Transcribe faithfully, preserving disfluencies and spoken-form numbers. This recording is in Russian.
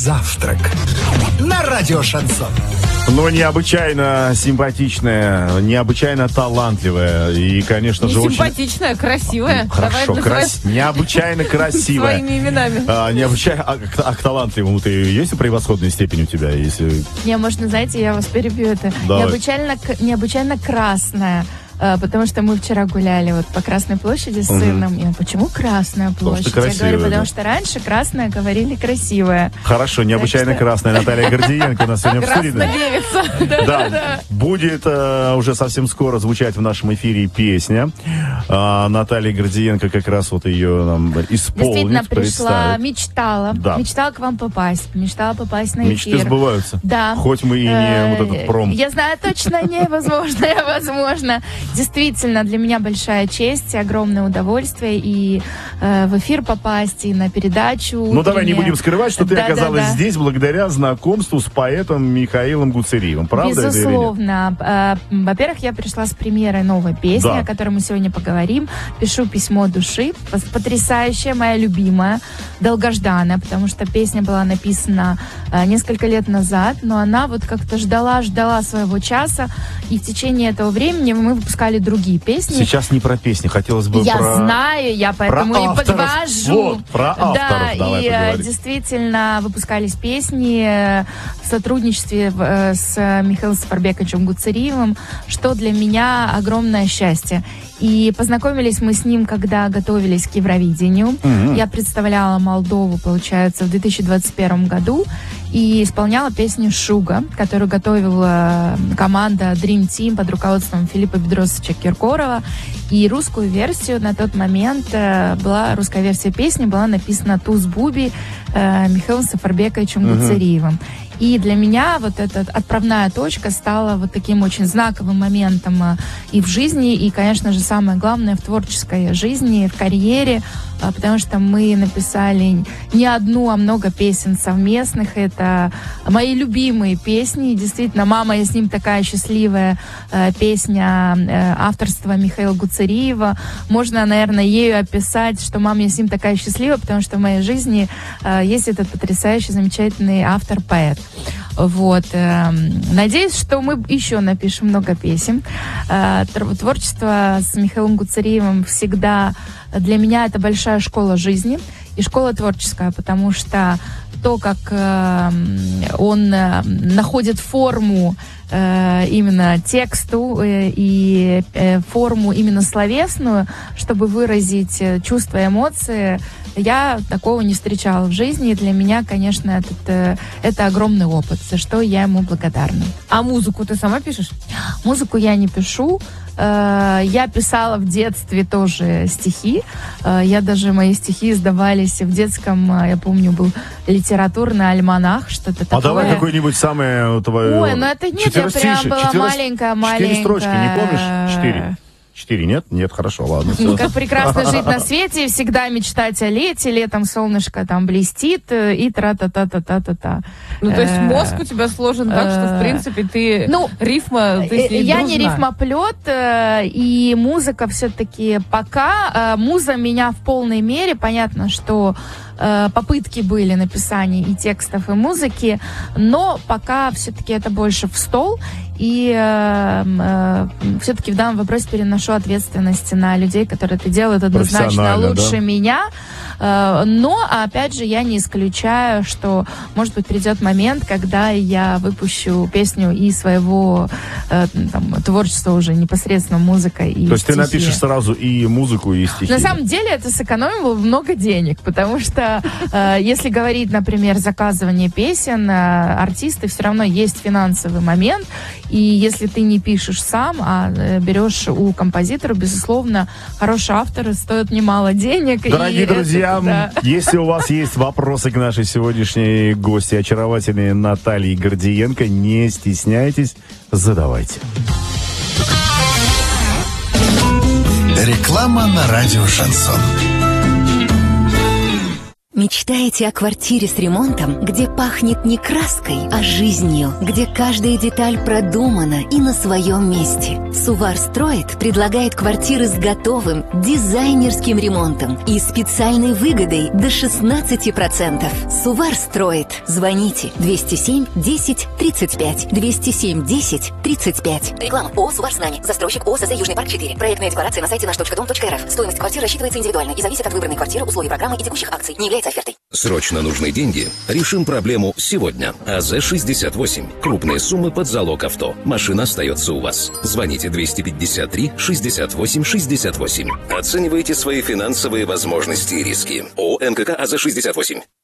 Завтрак на радио Шансон. Но необычайно симпатичная, необычайно талантливая и, конечно Не же, очень... симпатичная, красивая. Хорошо, Давай крас... необычайно красивая. Своими именами. А, необычайно... А, а к талантливому ты есть превосходная степень у тебя? Если... Не, можно, знаете, я вас перебью. Это Давай. необычайно, необычайно красная. Потому что мы вчера гуляли вот по Красной площади с Угу. сыном. И почему Красная площадь? Потому что Я говорю, красивая, потому да. что раньше красная говорили красивая. Хорошо, необычайно Так что- красная Наталья Гордиенко у нас сегодня в студии. Да. Краснодевица. Да, будет э, уже совсем скоро звучать в нашем эфире песня. А, Наталья Гордиенко как раз вот ее нам исполнит, Действительно, пришла, представит. мечтала. Да. Мечтала к вам попасть. Мечтала попасть на эфир. Мечты сбываются. Да. Хоть мы и не Э, вот этот пром. Я знаю точно, невозможно, возможно. Действительно, для меня большая честь и огромное удовольствие и э, в эфир попасть, и на передачу. Ну, давай не утреннюю. будем скрывать, что ты Да, да, оказалась да. здесь благодаря знакомству с поэтом Михаилом Гуцериевым. Правда это или нет? Безусловно. Э, Во-первых, я пришла с премьерой новой песни, Да. о которой мы сегодня поговорим. Пишу письмо души. Пос- Потрясающая, моя любимая, долгожданная, потому что песня была написана э, несколько лет назад, но она вот как-то ждала-ждала своего часа, и в течение этого времени мы выпускали другие песни. Сейчас не про песни, хотелось бы Я про... знаю, я поэтому и авторов. подвожу. Вот, про авторов Да, давай и э, поговорим. действительно выпускались песни э, в сотрудничестве э, с Михаилом Сафарбековичем Гуцериевым, что для меня огромное счастье. И познакомились мы с ним, когда готовились к Евровидению. Мгм. Я представляла Молдову, получается, в две тысячи двадцать первом году и исполняла песню «Шуга», которую готовила команда Dream Team под руководством Филиппа Бедросовича Киркорова. И русскую версию на тот момент э, была, русская версия песни была написана Туз Буби э, Михаилом Сафарбековичем Мгм. Гуцериевым. И для меня вот эта отправная точка стала вот таким очень знаковым моментом э, и в жизни, и, конечно же, самое главное, в творческой жизни, в карьере, э, потому что мы написали не одну, а много песен совместных. Это мои любимые песни. И действительно, «Мама, я с ним такая счастливая» э, песня э, авторства Михаила Гуцериева. Можно, наверное, ею описать, что «Мама, я с ним такая счастлива», потому что в моей жизни э, есть этот потрясающий, замечательный автор-поэт. Вот. эм, Надеюсь, что мы еще напишем много песен. Э, тр- Творчество с Михаилом Гуцериевым всегда для меня это большая школа жизни и школа творческая, потому что то, как э, он э, находит форму э, именно тексту э, и э, форму именно словесную, чтобы выразить э, чувства и эмоции, я такого не встречала в жизни. И для меня, конечно, этот, э, это огромный опыт, за что я ему благодарна. А музыку ты сама пишешь? Музыку я не пишу. Э, Я писала в детстве тоже стихи. Э, Я даже, мои стихи издавались в детском, э, я помню, был литературный альманах, что-то такое. А давай какое-нибудь самое твое... Ой, ну это нет, я прям была маленькая-маленькая. Четыре строчки, не помнишь? Четыре. Четыре, нет? Нет, хорошо, ладно. Ну, всё. как прекрасно жить на свете, всегда мечтать о лете, летом солнышко там блестит, э, и тра-та-та-та-та-та-та. Ну, то есть Э, мозг у тебя сложен так, что, в принципе, ты Ну, рифма, ты с ней Я не дружна. рифмоплет, э, и музыка все-таки пока, э, муза меня в полной мере, понятно, что э, попытки были написания и текстов, и музыки, но пока все-таки это больше в стол, и э, э, все-таки в данном вопросе переношу ответственность на людей, которые это делают однозначно Профессионально, лучше да? меня. Э, Но, опять же, я не исключаю, что, может быть, придет момент, когда я выпущу песню и своего э, там, творчества уже непосредственно музыка и То есть ты стихи. напишешь сразу и музыку, и стихи? На самом деле это сэкономило много денег, потому что э, если говорить, например, заказывание песен, э, артисты все равно есть финансовый момент, и если ты не пишешь сам, а э, берешь у композитора, безусловно, хорошие авторы стоят немало денег. Дорогие и друзья, это, да. если у вас есть вопросы к нашей сегодняшней гости, очаровательной Наталье Гордиенко, не стесняйтесь, задавайте. Реклама на радио Шансон. Мечтаете о квартире с ремонтом, где пахнет не краской, а жизнью, где каждая деталь продумана и на своем месте? Сувар Строит предлагает квартиры с готовым дизайнерским ремонтом и специальной выгодой до шестнадцати процентов. Сувар Строит. Звоните двести семь десять тридцать пять. двести семь десять тридцать пять. Реклама. ООО «Сувар с нами». Застройщик ООО «СС Южный парк четыре». Проектная декларация на сайте наш точка дом точка эр эф. Стоимость квартиры рассчитывается индивидуально и зависит от выбранной квартиры, условий программы и текущих акций. Не является офертой. Срочно нужны деньги? Решим проблему сегодня. АЗ шестьдесят восемь. Крупные суммы под залог авто. Машина остается у вас. Звоните двести пятьдесят три шестьдесят восемь шестьдесят восемь. Оценивайте свои финансовые возможности и риски. ООО «МКК АЗ шестьдесят восемь».